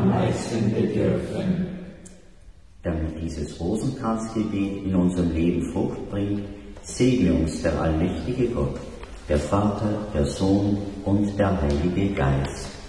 am meisten bedürfen. Damit dieses Rosenkranzgebet in unserem Leben Frucht bringt, segne uns der allmächtige Gott, der Vater, der Sohn und der Heilige Geist.